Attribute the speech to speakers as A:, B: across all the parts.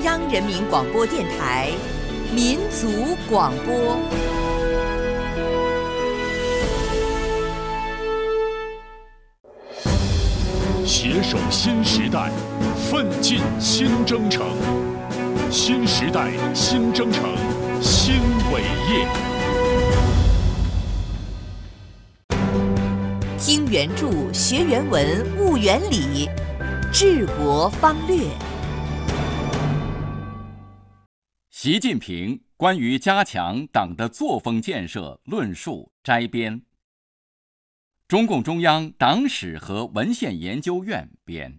A: 央人民广播电台民族广播。
B: 携手新时代，奋进新征程。新时代新征程，新伟业。
A: 听原著，学原文，悟原理，治国方略。
C: 习近平关于加强党的作风建设论述摘编，中共中央党史和文献研究院编。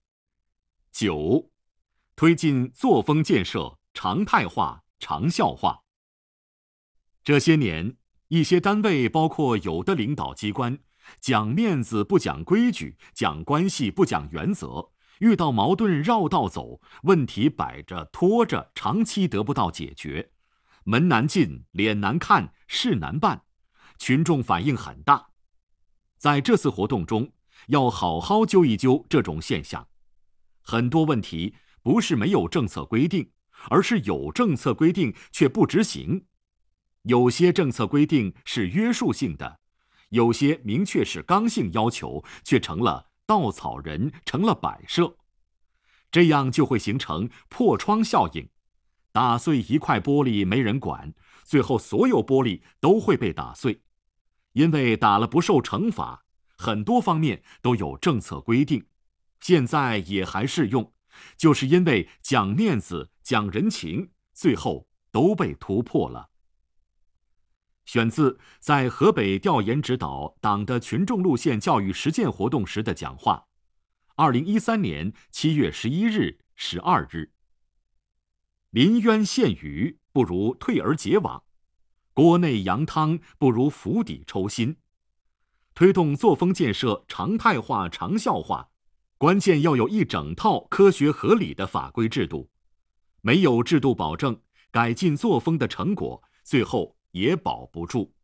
D: 9. 推进作风建设常态化、长效化。这些年，一些单位，包括有的领导机关，讲面子不讲规矩，讲关系不讲原则，遇到矛盾绕道走，问题摆着拖着，长期得不到解决，门难进，脸难看，事难办，群众反应很大。在这次活动中，要好好揪一揪这种现象。很多问题不是没有政策规定，而是有政策规定却不执行。有些政策规定是约束性的，有些明确是刚性要求，却成了稻草人，成了摆设。这样就会形成破窗效应，打碎一块玻璃没人管，最后所有玻璃都会被打碎。因为打了不受惩罚，很多方面都有政策规定，现在也还适用，就是因为讲面子、讲人情，最后都被突破了。选自在河北调研指导党的群众路线教育实践活动时的讲话，2013年7月11日、12日。临渊羡鱼，不如退而结网；锅内羊汤，不如釜底抽薪。推动作风建设常态化、长效化，关键要有一整套科学合理的法规制度。没有制度保证，改进作风的成果最后也保不住。